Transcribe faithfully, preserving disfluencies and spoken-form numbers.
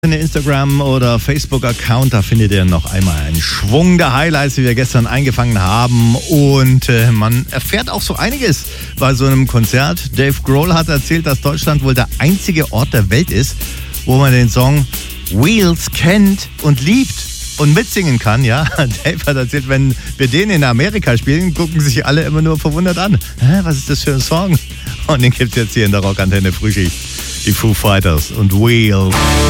in Instagram- oder Facebook-Account, da findet ihr noch einmal einen Schwung der Highlights, die wir gestern eingefangen haben. Und äh, man erfährt auch so einiges bei so einem Konzert. Dave Grohl hat erzählt, dass Deutschland wohl der einzige Ort der Welt ist, wo man den Song Wheels kennt und liebt und mitsingen kann. Ja, Dave hat erzählt, wenn wir den in Amerika spielen, gucken sich alle immer nur verwundert an. Hä, was ist das für ein Song? Und den gibt's jetzt hier in der Rockantenne Frühschicht. Die Foo Fighters und Wheels.